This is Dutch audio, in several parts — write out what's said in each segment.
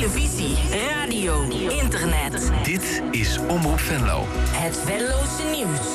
televisie, radio, internet. Dit is Omroep Venlo. Het Venlose nieuws.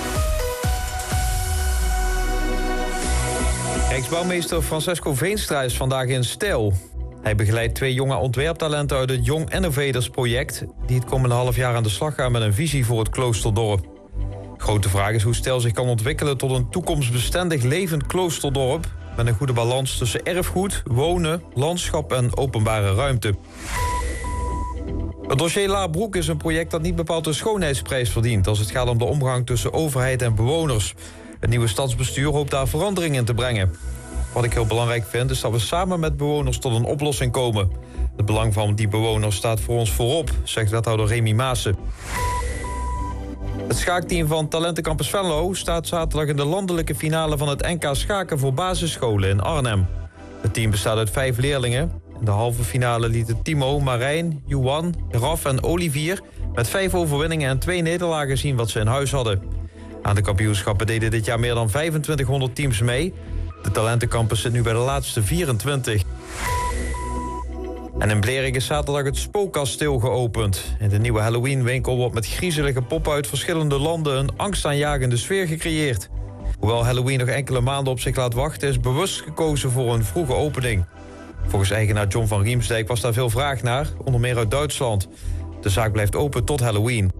Rijksbouwmeester Francesco Veenstra is vandaag in Stijl. Hij begeleidt 2 jonge ontwerptalenten uit het Young Innovators project... die het komende half jaar aan de slag gaan met een visie voor het kloosterdorp. Grote vraag is hoe Stijl zich kan ontwikkelen tot een toekomstbestendig levend kloosterdorp... met een goede balans tussen erfgoed, wonen, landschap en openbare ruimte. Het dossier Laarbroek is een project dat niet bepaald een schoonheidsprijs verdient... als het gaat om de omgang tussen overheid en bewoners. Het nieuwe stadsbestuur hoopt daar verandering in te brengen. Wat ik heel belangrijk vind is dat we samen met bewoners tot een oplossing komen. Het belang van die bewoners staat voor ons voorop, zegt wethouder Remy Maassen. Het schaakteam van Talentencampus Venlo staat zaterdag in de landelijke finale van het NK Schaken voor basisscholen in Arnhem. Het team bestaat uit 5 leerlingen. In de halve finale lieten Timo, Marijn, Juan, Raf en Olivier met 5 overwinningen en 2 nederlagen zien wat ze in huis hadden. Aan de kampioenschappen deden dit jaar meer dan 2500 teams mee. De Talentencampus zit nu bij de laatste 24. En in Blerik is zaterdag het Spookkasteel geopend. In de nieuwe Halloween-winkel wordt met griezelige poppen uit verschillende landen... een angstaanjagende sfeer gecreëerd. Hoewel Halloween nog enkele maanden op zich laat wachten... is bewust gekozen voor een vroege opening. Volgens eigenaar John van Riemsdijk was daar veel vraag naar, onder meer uit Duitsland. De zaak blijft open tot Halloween.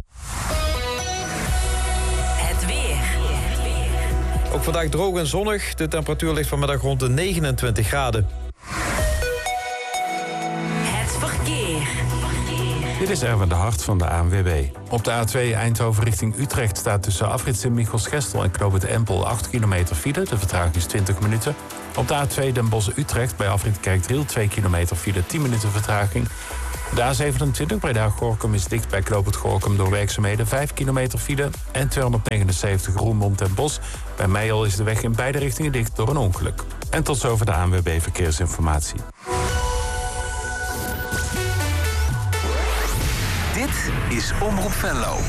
Het weer. Ook vandaag droog en zonnig. De temperatuur ligt vanmiddag rond de 29 graden. Het verkeer. Dit is Erwin de Hart van de ANWB. Op de A2 Eindhoven richting Utrecht staat tussen afrit Sint-Michels-Gestel en Knoop het Empel 8 kilometer file. De vertraging is 20 minuten. Op de A2 Den Bosch-Utrecht bij afrit Kerkdriel 2 kilometer file, 10 minuten vertraging. De A27 Breda-Gorinchem is dicht bij Knoop het Gorinchem door werkzaamheden 5 kilometer file. En 279 Roermond ten Bosch. Bij Meijel is de weg in beide richtingen dicht door een ongeluk. En tot zover de ANWB Verkeersinformatie. Dit is Omroep Venlo.